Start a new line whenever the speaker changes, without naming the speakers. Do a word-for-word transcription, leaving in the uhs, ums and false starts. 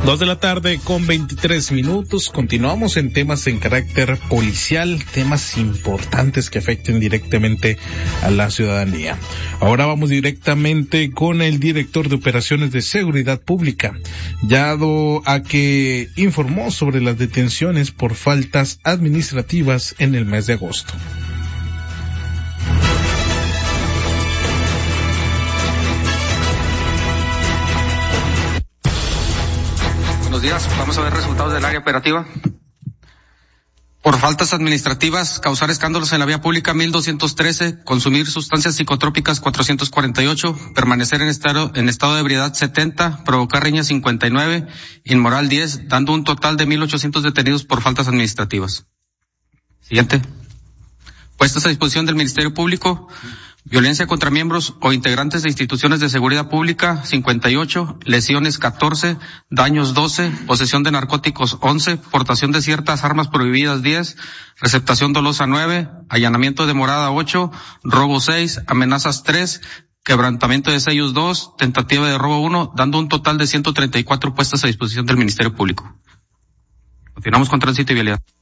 Dos de la tarde con veintitrés minutos. Continuamos en temas en carácter policial, temas importantes que afecten directamente a la ciudadanía. Ahora vamos directamente con el director de Operaciones de Seguridad Pública, dado a que informó sobre las detenciones por faltas administrativas en el mes de agosto.
Buenos días, vamos a ver resultados del área operativa. Por faltas administrativas, causar escándalos en la vía pública mil doscientos trece, consumir sustancias psicotrópicas cuatrocientos cuarenta y ocho, permanecer en estado, en estado de ebriedad setenta, provocar riña cincuenta y nueve, inmoral diez, dando un total de mil ochocientos detenidos por faltas administrativas. Siguiente. Puestas a disposición del Ministerio Público, violencia contra miembros o integrantes de instituciones de seguridad pública cincuenta y ocho, lesiones catorce, daños doce, posesión de narcóticos once, portación de ciertas armas prohibidas diez, receptación dolosa nueve, allanamiento de morada ocho, robo seis, amenazas tres, quebrantamiento de sellos dos, tentativa de robo uno, dando un total de ciento treinta y cuatro puestas a disposición del Ministerio Público. Continuamos con tránsito y vialidad.